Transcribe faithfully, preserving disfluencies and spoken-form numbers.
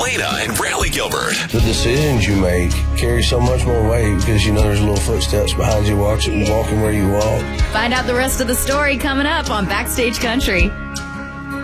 Helena and Bradley Gilbert. The decisions you make carry so much more weight because you know there's little footsteps behind you watching, walking where you walk. Find out the rest of the story coming up on Backstage Country.